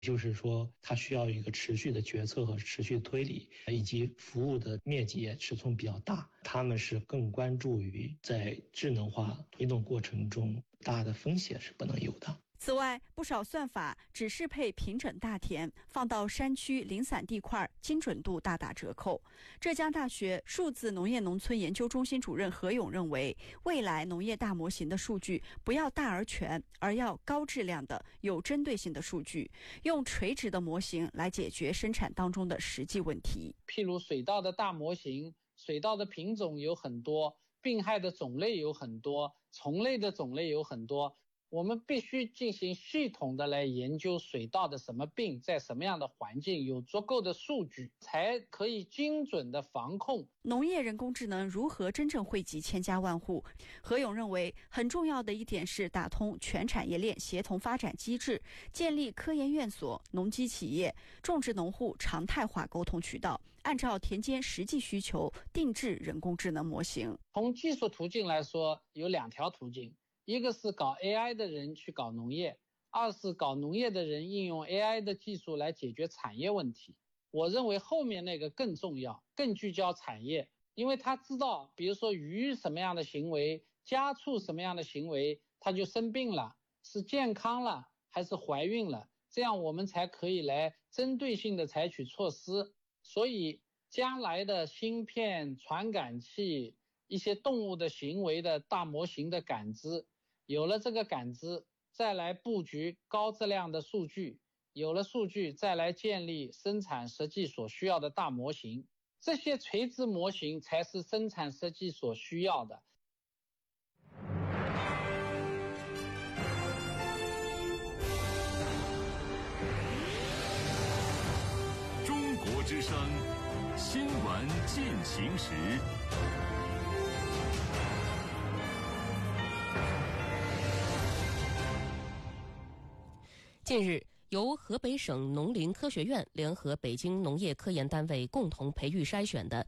就是说它需要一个持续的决策和持续的推理，以及服务的面积尺寸比较大，他们是更关注于在智能化推动过程中大的风险是不能有的。 此外，不少算法只适配平整大田，放到山区零散地块，精准度大打折扣。浙江大学数字农业农村研究中心主任何勇认为，未来农业大模型的数据不要大而全，而要高质量的、有针对性的数据，用垂直的模型来解决生产当中的实际问题。 譬如水稻的大模型，水稻的品种有很多，病害的种类有很多，虫类的种类有很多。我们必须进行系统的来研究水稻的什么病在什么样的环境，有足够的数据才可以精准的防控。 农业人工智能如何真正惠及千家万户？何勇认为很重要的一点是打通全产业链协同发展机制，建立科研院所、农机企业、种植农户常态化沟通渠道，按照田间实际需求定制人工智能模型。 从技术途径来说，有2条途径。一个是搞 AI 的人去搞农业，二是搞农业的人应用 AI 的技术来解决产业问题。我认为后面那个更重要，更聚焦产业，因为他知道比如说鱼什么样的行为，家畜什么样的行为，它就生病了，是健康了还是怀孕了，这样我们才可以来针对性的采取措施。所以将来的芯片、传感器，一些动物的行为的大模型的感知，有了这个感知，再来布局高质量的数据，有了数据，再来建立生产设计所需要的大模型，这些垂直模型才是生产设计所需要的。 中国之声，新闻进行时。 近日，由河北省农林科学院联合北京农业科研单位共同培育筛选的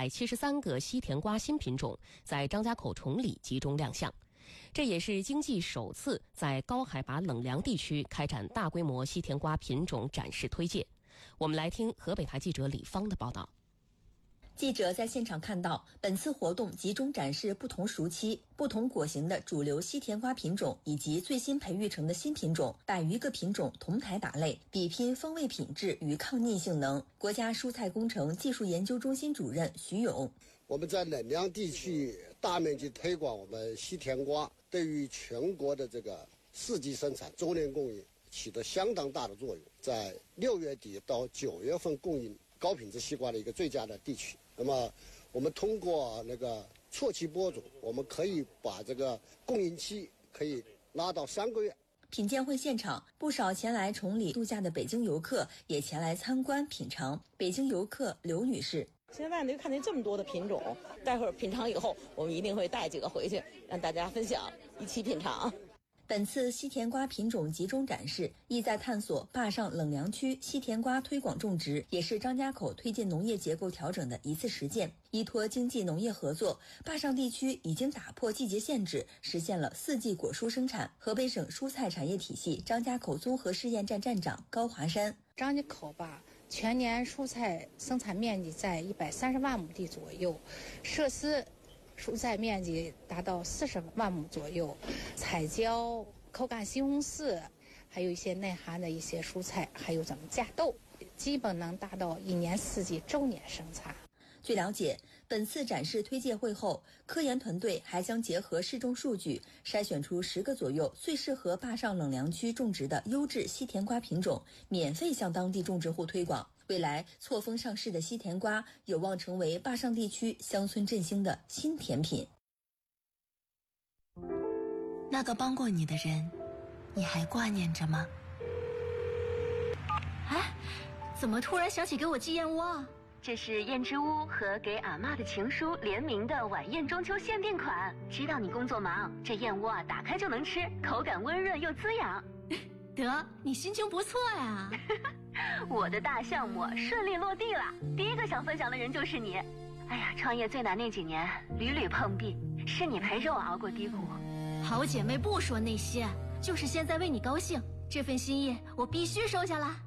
173个西甜瓜新品种在张家口崇礼集中亮相。这也是经济首次在高海拔冷凉地区开展大规模西甜瓜品种展示推介。我们来听河北台记者李芳的报道。 记者在现场看到，本次活动集中展示不同熟期、不同果型的主流西甜瓜品种，以及最新培育成的新品种100余个品种同台打擂，比拼风味品质与抗逆性能。国家蔬菜工程技术研究中心主任徐勇： 我们在冷凉地区大面积推广我们西甜瓜，对于全国的这个4季生产、周年供应起得相当大的作用，在6月底到9月份供应高品质西瓜的一个最佳的地区。那么我们通过那个错期播种，我们可以把这个供应期可以拉到3个月。 品鉴会现场，不少前来崇礼度假的北京游客也前来参观品尝。北京游客刘女士： 现在看见这么多的品种，待会儿品尝以后，我们一定会带几个回去，让大家分享，一起品尝。 本次西甜瓜品种集中展示，意在探索坝上冷凉区西甜瓜推广种植，也是张家口推进农业结构调整的一次实践。依托经济农业合作，坝上地区已经打破季节限制，实现了4季果蔬生产。河北省蔬菜产业体系张家口综合试验站站长高华山： 张家口吧，全年蔬菜生产面积在130万亩地左右，设施蔬菜面积达到40万亩左右，彩椒、口感西红柿，还有一些内涵的一些蔬菜，还有咱们架豆，基本能达到1年4季周年生产。 据了解，本次展示推介会后，科研团队还将结合市种数据，筛选出10个左右最适合坝上冷凉区种植的优质西甜瓜品种，免费向当地种植户推广。未来错峰上市的西甜瓜有望成为坝上地区乡村振兴的新甜品。 那个帮过你的人，你还挂念着吗？ 哎，怎么突然想起给我寄燕窝啊？这是燕之屋和给俺妈的情书联名的晚宴中秋限定款。知道你工作忙，这燕窝啊打开就能吃，口感温润又滋养。 得，你心情不错呀。 我的大项目顺利落地了，第一个想分享的人就是你。哎呀，创业最难那几年屡屡碰壁，是你陪着我熬过低谷。 好姐妹不说那些，就是现在为你高兴。 这份心意我必须收下来。